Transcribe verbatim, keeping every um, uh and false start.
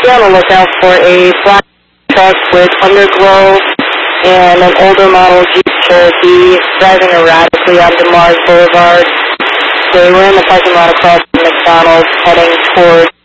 Be on the lookout for a black truck with underglow and an older model Jeep Cherokee driving erratically onto Mars Boulevard. They were in the parking lot across from McDonald's heading toward